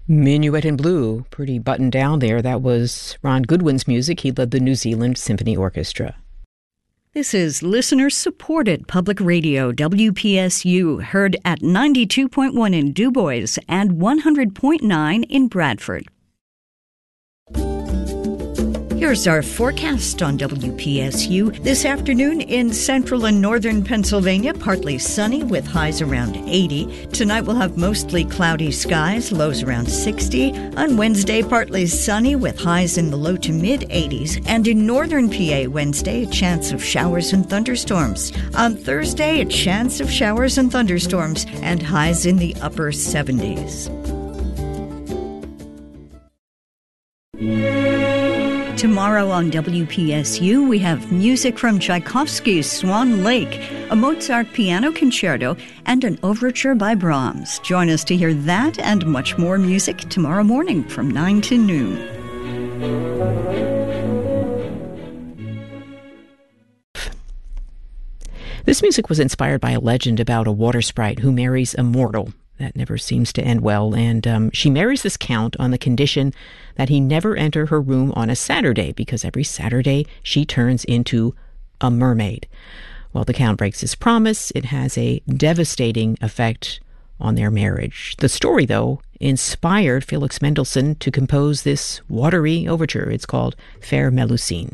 Minuet in Blue, pretty buttoned down there. That was Ron Goodwin's music. He led the New Zealand Symphony Orchestra. This is listener-supported public radio, WPSU, heard at 92.1 in DuBois and 100.9 in Bradford. Here's our forecast on WPSU. This afternoon in central and northern Pennsylvania, partly sunny with highs around 80. Tonight we'll have mostly cloudy skies, lows around 60. On Wednesday, partly sunny with highs in the low to mid-80s. And in northern PA Wednesday, a chance of showers and thunderstorms. On Thursday, a chance of showers and thunderstorms and highs in the upper 70s. Tomorrow on WPSU, we have music from Tchaikovsky's Swan Lake, a Mozart piano concerto, and an overture by Brahms. Join us to hear that and much more music tomorrow morning from 9 to noon. This music was inspired by a legend about a water sprite who marries a mortal. That never seems to end well, and she marries this count on the condition that he never enter her room on a Saturday, because every Saturday she turns into a mermaid. Well, the count breaks his promise. It has a devastating effect on their marriage. The story, though, inspired Felix Mendelssohn to compose this watery overture. It's called Fair Melusine.